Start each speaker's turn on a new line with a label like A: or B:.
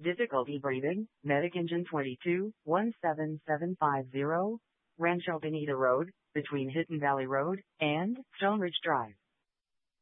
A: Difficulty breathing, Medic Engine 22, 17750, Rancho Bonita Road, between Hidden Valley Road and Stone Ridge Drive.